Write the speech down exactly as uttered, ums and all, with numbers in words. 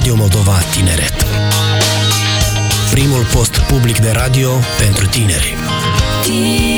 Radio Moldova Tineret. Primul post public de radio pentru tineri.